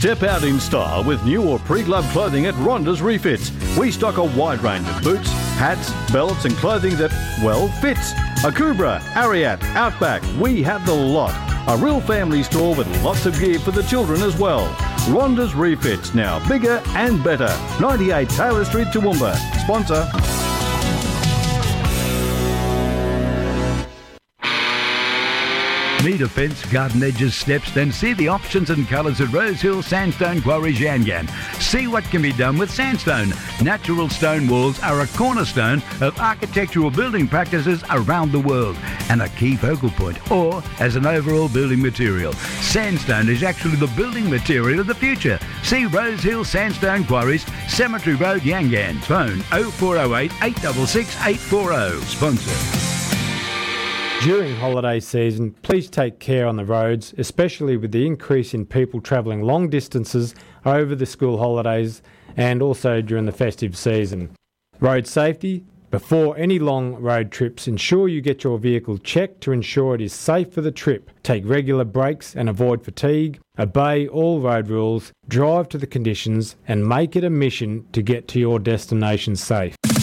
Step out in style with new or pre-loved clothing at Rhonda's Refits. We stock a wide range of boots, hats, belts and clothing that, well, fits. Akubra, Ariat, Outback, we have the lot. A real family store with lots of gear for the children as well. Rhonda's Refits, now bigger and better. 98 Taylor Street, Toowoomba. Sponsor. Need a fence, garden edges, steps? Then see the options and colours at Rosehill Sandstone Quarries Yangan. See what can be done with sandstone. Natural stone walls are a cornerstone of architectural building practices around the world and a key focal point, or as an overall building material. Sandstone is actually the building material of the future. See Rosehill Sandstone Quarries, Cemetery Road, Yangan. Phone 0408 866 840. Sponsor. During holiday season, please take care on the roads, especially with the increase in people travelling long distances over the school holidays and also during the festive season. Road safety. Before any long road trips, ensure you get your vehicle checked to ensure it is safe for the trip. Take regular breaks and avoid fatigue. Obey all road rules, drive to the conditions and make it a mission to get to your destination safe.